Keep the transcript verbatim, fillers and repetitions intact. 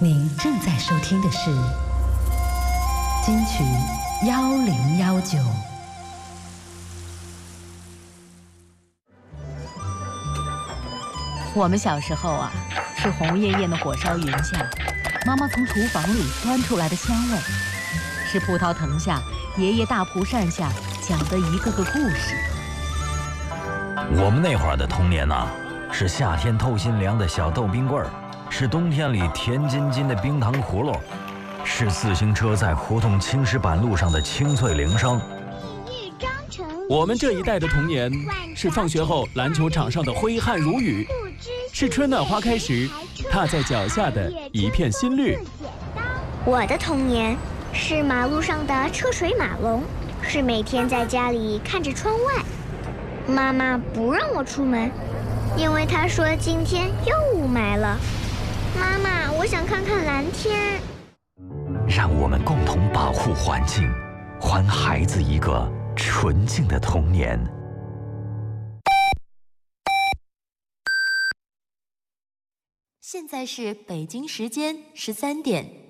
您正在收听的是金曲幺零幺九。 我们小时候啊，是红艳艳的火烧云下，妈妈从厨房里端出来的香味，是葡萄藤下爷爷大蒲扇下讲的一个个故事。 我们那会儿的童年啊，是夏天透心凉的小豆冰棍儿，是冬天里甜津津的冰糖葫芦，是自行车在胡同青石板路上的清脆铃声。 我们这一代的童年，是放学后篮球场上的挥汗如雨，是春暖花开时踏在脚下的一片新绿。 我的童年是马路上的车水马龙，是每天在家里看着窗外，妈妈不让我出门，因为她说今天又雾霾了。妈妈，我想看看蓝天。 让我们共同保护环境，还孩子一个纯净的童年。 现在是北京时间十三点。